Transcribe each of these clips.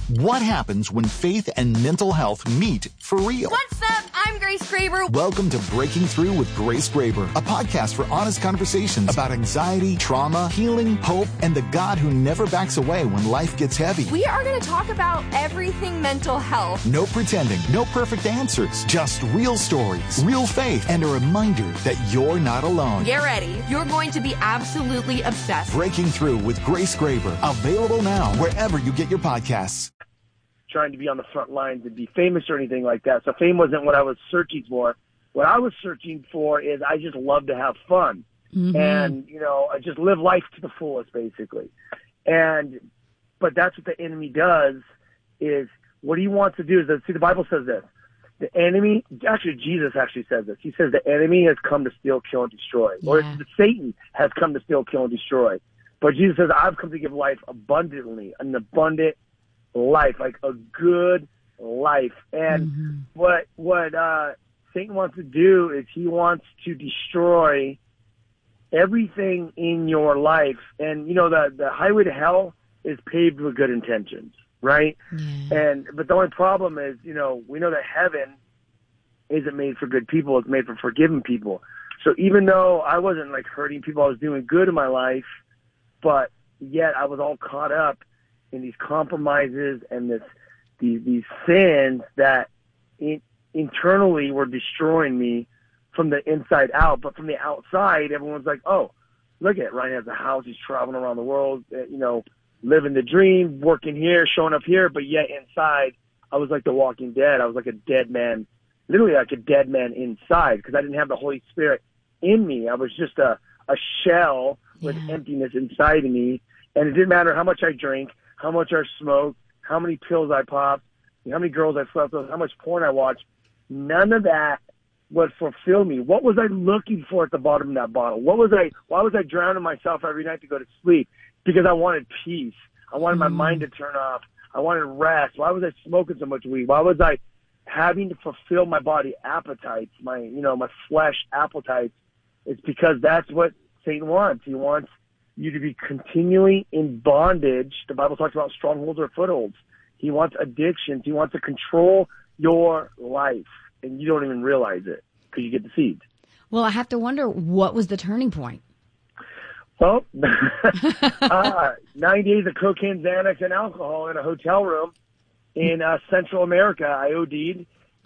What happens when faith and mental health meet for real? What's up? I'm Grace Graber. Welcome to Breaking Through with Grace Graber, a podcast for honest conversations about anxiety, trauma, healing, hope, and the God who never backs away when life gets heavy. We are going to talk about everything mental health. No pretending, no perfect answers, just real stories, real faith, and a reminder that you're not alone. Get ready. You're going to be absolutely obsessed. Breaking Through with Grace Graber, available now wherever you get your podcasts. Trying to be on the front lines and be famous or anything like that. So fame wasn't what I was searching for. What I was searching for is I just love to have fun. And, I just live life to the fullest, basically. But that's what the enemy does is what he wants to do is, the Bible says this. The enemy, actually, Jesus actually says this. He says the enemy has come to steal, kill, and destroy. Yeah. Or Satan has come to steal, kill, and destroy. But Jesus says, I've come to give life abundantly, an abundant life, like a good life. And what Satan wants to do is he wants to destroy everything in your life. And the highway to hell is paved with good intentions, right? But the only problem is, we know that heaven isn't made for good people, it's made for forgiven people. So even though I wasn't like hurting people, I was doing good in my life, but yet I was all caught up in these compromises and these sins that internally were destroying me from the inside out. But from the outside, everyone's like, oh, look at Ryan has a house. He's traveling around the world, living the dream, working here, showing up here. But yet inside, I was like the Walking Dead. I was like a dead man, literally like a dead man inside because I didn't have the Holy Spirit in me. I was just a shell with emptiness inside of me. And it didn't matter how much I drank, how much I smoked, how many pills I popped, how many girls I slept with, how much porn I watched. None of that would fulfill me. What was I looking for at the bottom of that bottle? Why was I drowning myself every night to go to sleep? Because I wanted peace. I wanted my mind to turn off. I wanted rest. Why was I smoking so much weed? Why was I having to fulfill my body appetites, my flesh appetites? It's because that's what Satan wants. He wants you to be continually in bondage. The Bible talks about strongholds or footholds. He wants addictions. He wants to control your life, and you don't even realize it because you get deceived. Well, I have to wonder, what was the turning point? Well, 9 days of cocaine, Xanax, and alcohol in a hotel room in Central America. I OD'd,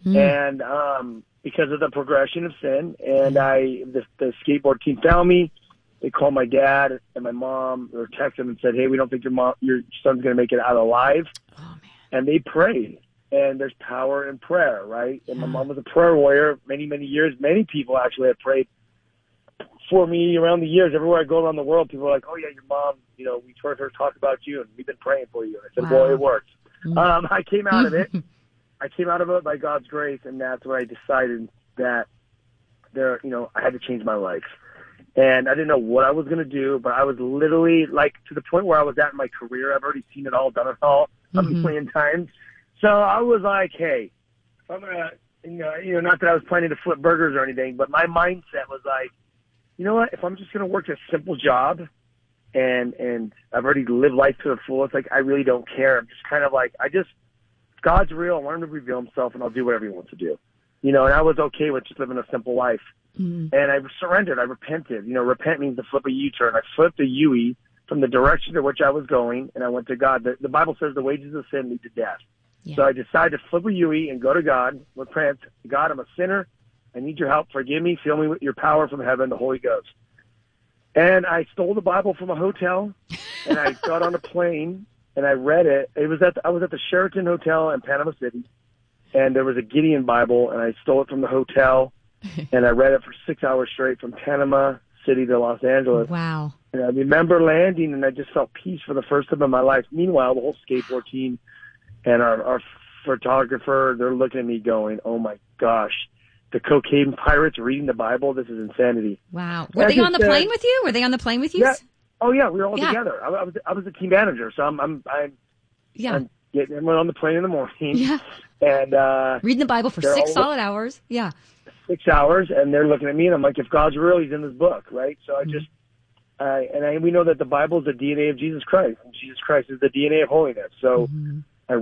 and because of the progression of sin, and the skateboard team found me. They called my dad and my mom, or texted them and said, hey, we don't think your son's going to make it out alive. Oh, man. And they prayed. And there's power in prayer, right? And my mom was a prayer warrior many, many years. Many people actually have prayed for me around the years. Everywhere I go around the world, people are like, oh, yeah, your mom, we've heard her talk about you, and we've been praying for you. I said, well, it worked. I came out of it. I came out of it by God's grace, and that's where I decided that I had to change my life. And I didn't know what I was going to do, but I was literally like to the point where I was at in my career. I've already seen it all, done it all a million times. So I was like, hey, if I'm going to, not that I was planning to flip burgers or anything, but my mindset was like, you know what, if I'm just going to work a simple job and I've already lived life to the fullest, like I really don't care. I'm just kind of like, God's real. I want him to reveal himself, and I'll do whatever he wants to do. And I was okay with just living a simple life. And I surrendered. I repented. Repent means to flip a U-turn. I flipped a U-E from the direction to which I was going, and I went to God. The Bible says the wages of sin lead to death. Yeah. So I decided to flip a U-E and go to God, repent. God, I'm a sinner. I need your help. Forgive me. Fill me with your power from heaven, the Holy Ghost. And I stole the Bible from a hotel, and I got on a plane, and I read it. I was at the Sheraton Hotel in Panama City, and there was a Gideon Bible, and I stole it from the hotel. And I read it for 6 hours straight from Panama City to Los Angeles. Wow. And I remember landing, and I just felt peace for the first time in my life. Meanwhile, the whole skateboard team and our photographer, they're looking at me going, oh, my gosh, the cocaine pirates reading the Bible? This is insanity. Wow. Were they on the plane with you? Were they on the plane with you? Yeah. Oh, yeah, we were all together. I was the team manager, so I'm getting everyone on the plane in the morning. Yeah. And reading the Bible for 6 solid hours. Yeah. 6 hours, and they're looking at me, and I'm like, if God's real, he's in this book, right? So I just, we know that the Bible is the DNA of Jesus Christ, and Jesus Christ is the DNA of holiness. So